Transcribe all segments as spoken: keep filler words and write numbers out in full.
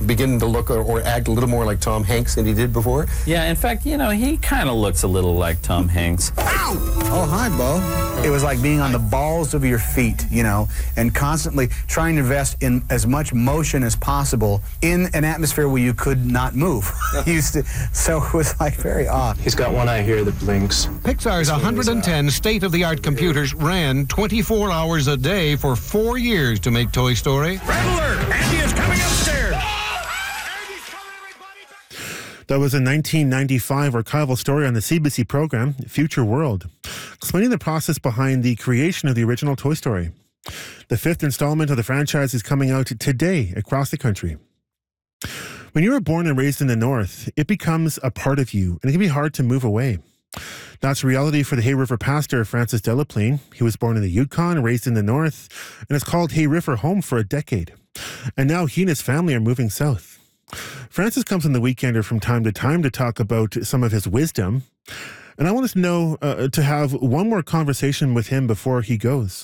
beginning to look or, or act a little more like Tom Hanks than he did before? Yeah, in fact, you know, he kind of looks a little like Tom Hanks. Ow! Oh, hi, Bo. It was like being on the balls of your feet, you know, and constantly trying to invest in as much motion as possible in an atmosphere where you could not move. Used to, so it was like very odd. He's got one eye here that blinks. Pixar's one hundred ten state-of-the-art computers ran twenty-four hours a day for four years to make Toy Story. Red alert! Andy is coming upstairs! That was a nineteen ninety-five archival story on the C B C program, Future World, explaining the process behind the creation of the original Toy Story. The fifth installment of the franchise is coming out today across the country. When you were born and raised in the North, it becomes a part of you, and it can be hard to move away. That's reality for the Hay River pastor, Francis Delaplane. He was born in the Yukon, raised in the North, and has called Hay River home for a decade. And now he and his family are moving south. Francis comes on The Weekender from time to time to talk about some of his wisdom, and I wanted to know, uh, to have one more conversation with him before he goes.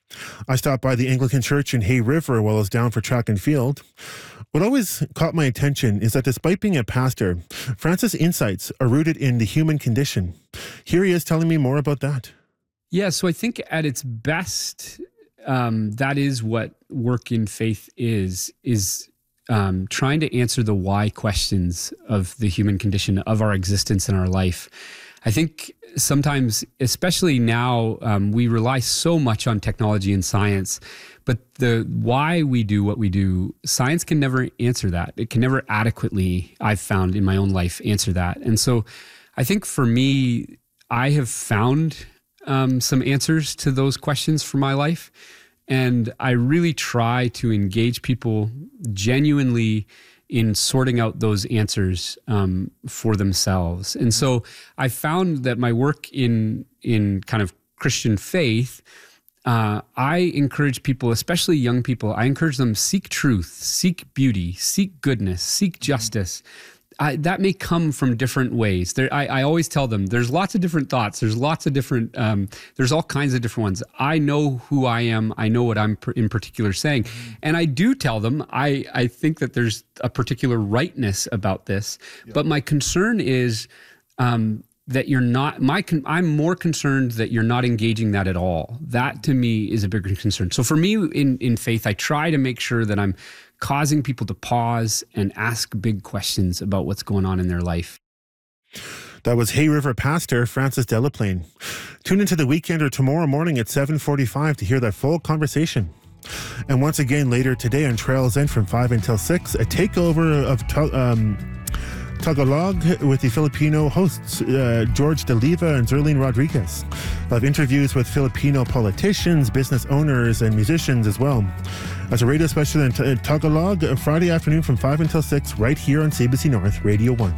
I stopped by the Anglican Church in Hay River while I was down for track and field. What always caught my attention is that despite being a pastor, Francis' insights are rooted in the human condition. Here he is telling me more about that. Yeah, so I think at its best, um, that is what work in faith is, is um, trying to answer the why questions of the human condition, of our existence in our life. I think sometimes, especially now, um, we rely so much on technology and science, but the why we do what we do, science can never answer that. It can never adequately, I've found in my own life, answer that. And so I think for me, I have found um, some answers to those questions for my life. And I really try to engage people genuinely in sorting out those answers um, for themselves. And so I found that my work in in kind of Christian faith, uh, I encourage people, especially young people, I encourage them seek truth, seek beauty, seek goodness, seek justice. I, that may come from different ways. There, I, I always tell them there's lots of different thoughts. There's lots of different, um, there's all kinds of different ones. I know who I am. I know what I'm in particular saying. Mm-hmm. And I do tell them, I, I think that there's a particular rightness about this. Yeah. But my concern is um, that you're not, my con- I'm more concerned that you're not engaging that at all. That to me is a bigger concern. So for me in, in faith, I try to make sure that I'm causing people to pause and ask big questions about what's going on in their life. That was Hay River pastor Francis Delaplane. Tune into The Weekender tomorrow morning at seven forty-five to hear that full conversation. And once again later today on Trails End from five until six, a takeover of um, Tagalog with the Filipino hosts, uh, George Deliva and Zerlene Rodriguez. We'll have interviews with Filipino politicians, business owners, and musicians as well. As a radio special in T- Tagalog, Friday afternoon from five until six, right here on C B C North, Radio one.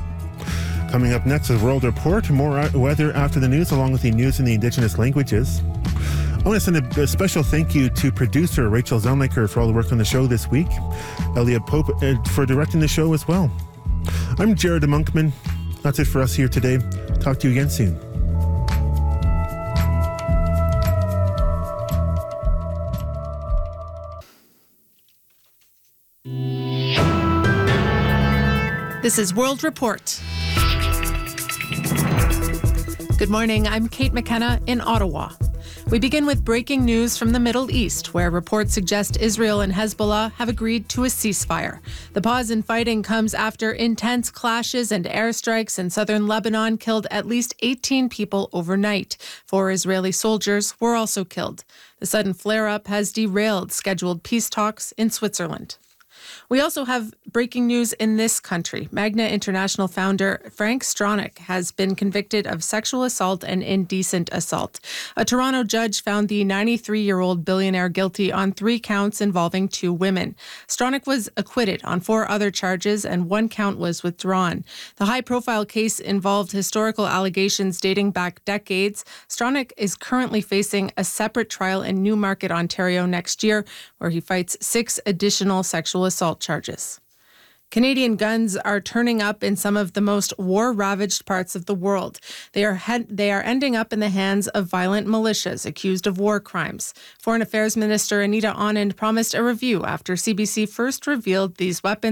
Coming up next is World Report, more weather after the news, along with the news in the Indigenous languages. I want to send a, a special thank you to producer Rachel Zelniker for all the work on the show this week, Elliot Pope uh, for directing the show as well. I'm Jared Monkman. That's it for us here today. Talk to you again soon. This is World Report. Good morning, I'm Kate McKenna in Ottawa. We begin with breaking news from the Middle East, where reports suggest Israel and Hezbollah have agreed to a ceasefire. The pause in fighting comes after intense clashes and airstrikes in southern Lebanon killed at least eighteen people overnight. Four Israeli soldiers were also killed. The sudden flare-up has derailed scheduled peace talks in Switzerland. We also have breaking news in this country. Magna International founder Frank Stronach has been convicted of sexual assault and indecent assault. A Toronto judge found the ninety-three-year-old billionaire guilty on three counts involving two women. Stronach was acquitted on four other charges, and one count was withdrawn. The high-profile case involved historical allegations dating back decades. Stronach is currently facing a separate trial in Newmarket, Ontario next year, where he fights six additional sexual assault charges. Canadian guns are turning up in some of the most war-ravaged parts of the world. They are he- they are ending up in the hands of violent militias accused of war crimes. Foreign Affairs Minister Anita Anand promised a review after C B C first revealed these weapons